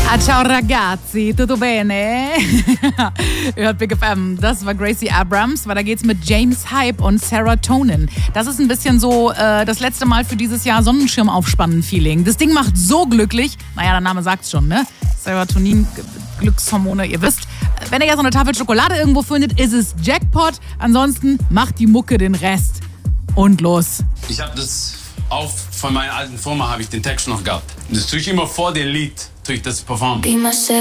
Ah, ciao ragazzi, tutto bene? Ihr hört Big FM, das war Gracie Abrams, weiter geht's mit James Hype und Serotonin. Das ist ein bisschen so das letzte Mal für dieses Jahr Sonnenschirm aufspannen Feeling. Das Ding macht so glücklich, naja, der Name sagt's schon, ne? Serotonin, Glückshormone, ihr wisst. Wenn ihr ja so eine Tafel Schokolade irgendwo findet, ist es Jackpot. Ansonsten macht die Mucke den Rest. Und los. Ich habe das von meiner alten Firma, habe ich den Text noch gehabt. Das tue ich immer vor dem Lied, tue ich das performen.